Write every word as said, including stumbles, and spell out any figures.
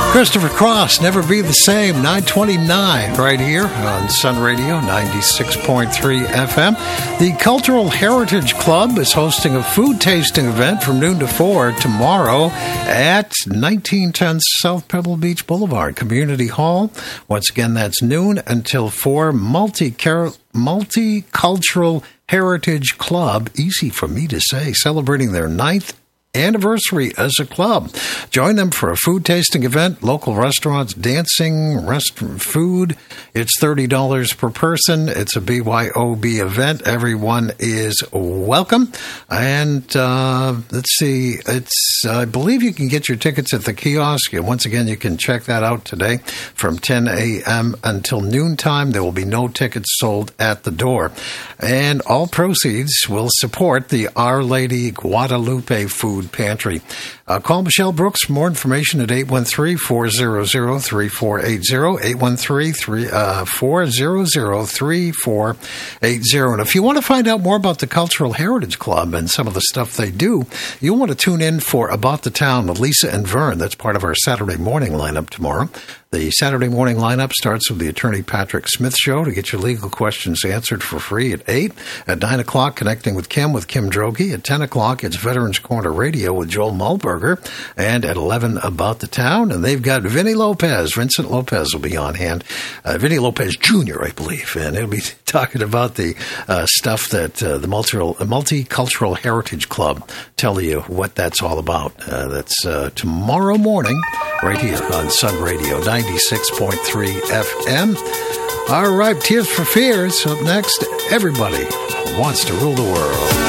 Christopher Cross, Never Be the Same, nine twenty-nine, right here on Sun Radio, ninety-six point three F M. The Cultural Heritage Club is hosting a food tasting event from noon to four tomorrow at nineteen ten South Pebble Beach Boulevard, Community Hall. Once again, that's noon until four. Multi-car- Multicultural Heritage Club, easy for me to say, celebrating their ninth anniversary as a club. Join them for a food tasting event, local restaurants, dancing, restaurant food. It's thirty dollars per person. It's a B Y O B event. Everyone is welcome. And uh, let's see, it's I believe you can get your tickets at the kiosk. And once again, you can check that out today from ten a.m. until noontime. There will be no tickets sold at the door. And all proceeds will support the Our Lady Guadalupe Food Pantry. Uh, call Michelle Brooks for more information at eight one three, four hundred, three four eight zero, eight one three, four hundred, three four eight zero. And if you want to find out more about the Cultural Heritage Club and some of the stuff they do, you'll want to tune in for About the Town with Lisa and Vern. That's part of our Saturday morning lineup tomorrow. The Saturday morning lineup starts with the Attorney Patrick Smith Show to get your legal questions answered for free at eight. At nine o'clock, Connecting with Kim with Kim Droege. At ten o'clock, it's Veterans Corner Radio with Joel Mulberger. And at eleven, About the Town. And they've got Vinny Lopez. Vincent Lopez will be on hand. Uh, Vinny Lopez Junior, I believe. And he'll be talking about the uh, stuff that uh, the multi- Multicultural Heritage Club tell you what that's all about. Uh, that's uh, tomorrow morning right here on Sun Radio, ninety-six point three F M. All right, Tears for Fears up next. Everybody Wants to Rule the World.